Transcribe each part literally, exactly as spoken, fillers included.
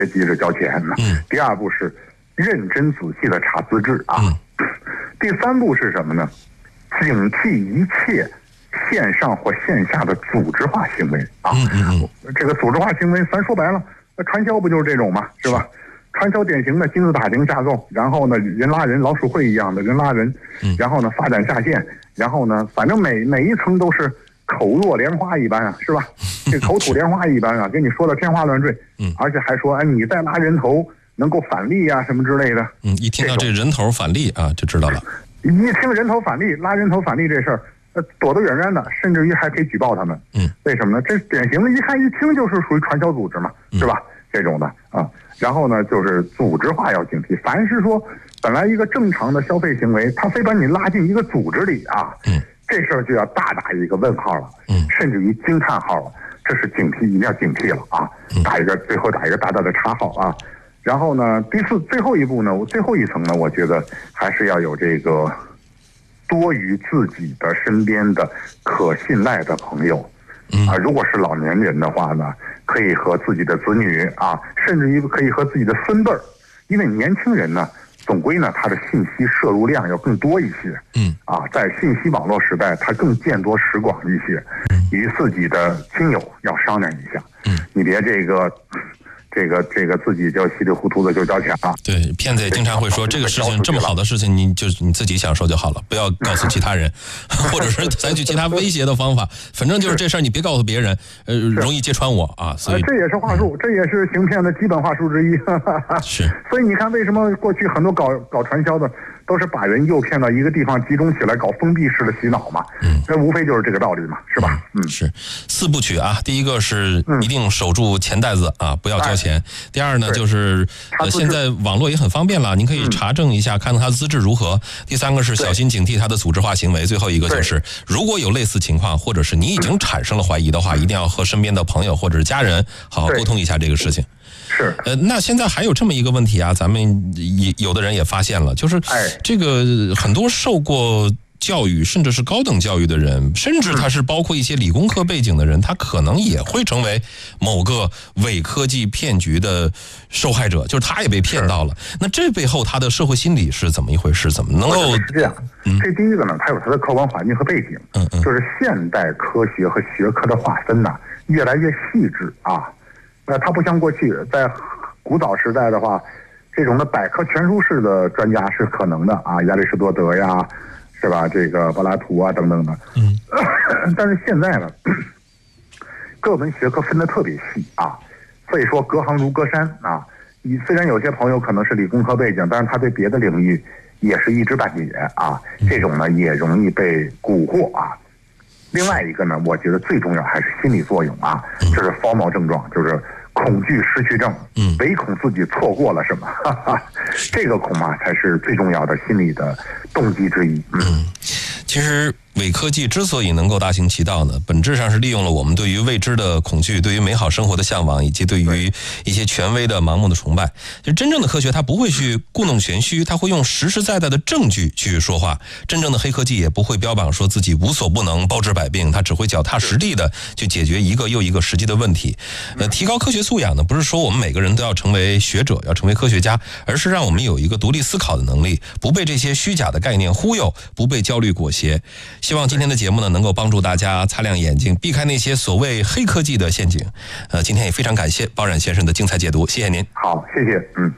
急着交钱呢。嗯、第二步是认真仔细的查资质啊。嗯、第三步是什么呢？警惕一切线上或线下的组织化行为啊。嗯嗯嗯、这个组织化行为，咱说白了，传销不就是这种吗？是吧？传销典型的金字塔型架构，然后呢，人拉人，老鼠会一样的人拉人，然后呢，发展下线，然后呢，反正每每一层都是口若莲花一般啊，是吧？这口吐莲花一般啊，跟你说的天花乱坠，嗯，而且还说，哎，你再拉人头能够返利啊，什么之类的。 嗯，一听到这人头返利啊，就知道了。 一听人头返利，拉人头返利这事儿，呃，躲得远远的，甚至于还可以举报他们。嗯，为什么呢？这典型的，一看一听就是属于传销组织嘛，是吧？嗯、这种的啊。然后呢，就是组织化要警惕。凡是说本来一个正常的消费行为，他非把你拉进一个组织里啊，嗯，这事儿就要大打一个问号了，嗯，甚至于惊叹号了。这是警惕，一定要警惕了啊！打一个，最后打一个大大的叉号啊。然后呢，第四最后一步呢，最后一层呢，我觉得还是要有这个多于自己的身边的可信赖的朋友。啊，如果是老年人的话呢，可以和自己的子女啊，甚至于可以和自己的孙辈儿，因为年轻人呢，总归呢，他的信息摄入量要更多一些。嗯，啊，在信息网络时代，他更见多识广一些。与自己的亲友要商量一下。嗯，你别这个。这个这个自己就稀里糊涂的就交钱了。 对，骗子也经常会说，这个事情这么好的事情，你就你自己享受就好了，不要告诉其他人，或者是采取其他威胁的方法。反正就是这事儿，你别告诉别人，呃，容易揭穿我啊。所以、 呃、这也是话术，这也是行骗的基本话术之一。 是。 所以你看，为什么过去很多搞搞传销的都是把人诱骗到一个地方集中起来搞封闭式的洗脑嘛？嗯，这无非就是这个道理嘛，是吧？ 嗯，是四部曲啊。第一个是一定守住钱袋子啊，不要交钱。第二呢，就是呃，现在网络也很方便了，您可以查证一下，看看他资质如何。第三个是小心警惕他的组织化行为。最后一个就是，如果有类似情况，或者是你已经产生了怀疑的话，一定要和身边的朋友或者是家人好好沟通一下这个事情。 是。 呃，那现在还有这么一个问题啊，咱们也有的人也发现了，就是这个很多受过教育甚至是高等教育的人，甚至他是包括一些理工科背景的人，他可能也会成为某个伪科技骗局的受害者，就是他也被骗到了。那这背后他的社会心理是怎么一回事？怎么能够？ 是这样，嗯、这第一个呢，它有它的客观环境和背景，嗯嗯，就是现代科学和学科的划分呢越来越细致啊。呃，它不像过去在古早时代的话，这种的百科全书式的专家是可能的啊，亚里士多德呀。是吧？这个柏拉图啊，等等的。嗯。但是现在呢，各门学科分得特别细啊，所以说隔行如隔山啊。你虽然有些朋友可能是理工科背景，但是他对别的领域也是一知半解啊。这种呢也容易被蛊惑啊。另外一个呢，我觉得最重要还是心理作用啊，就是 FOMO 症状，就是恐惧失去症，嗯，唯恐自己错过了什么，哈哈，这个恐怕才是最重要的心理的动机之一。嗯， 嗯其实伪科技之所以能够大行其道呢，本质上是利用了我们对于未知的恐惧，对于美好生活的向往，以及对于一些权威的盲目的崇拜。就真正的科学，它不会去故弄玄虚，它会用实实在在的证据去说话。真正的黑科技也不会标榜说自己无所不能、包治百病，它只会脚踏实地的去解决一个又一个实际的问题。呃，提高科学素养呢，不是说我们每个人都要成为学者，要成为科学家，而是让我们有一个独立思考的能力，不被这些虚假的概念忽悠，不被焦虑裹挟。希望今天的节目呢，能够帮助大家擦亮眼睛，避开那些所谓黑科技的陷阱。呃，今天也非常感谢包冉先生的精彩解读，谢谢您。 好，谢谢。嗯。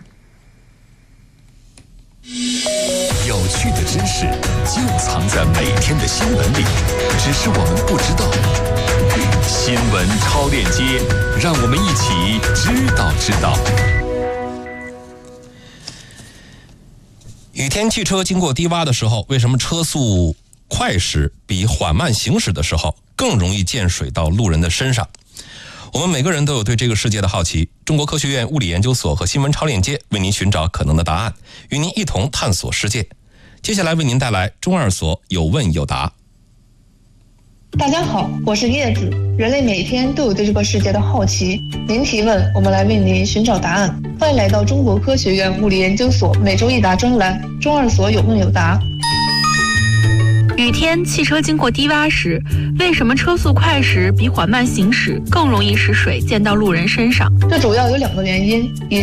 有趣的知识就藏在每天的新闻里，只是我们不知道。新闻超链接，让我们一起知道知道。 雨天汽车经过低洼的时候，为什么车速快时比缓慢行驶的时候更容易溅水到路人的身上？我们每个人都有对这个世界的好奇。中国科学院物理研究所和新闻超链接为您寻找可能的答案，与您一同探索世界。接下来为您带来中二所有问有答。 大家好，我是叶子。人类每天都有对这个世界的好奇，您提问，我们来为您寻找答案。欢迎来到中国科学院物理研究所每周一答专栏，中二所有问有答。 雨天汽车经过低洼时，为什么车速快时比缓慢行驶更容易使水溅到路人身上？ 这主要有两个原因。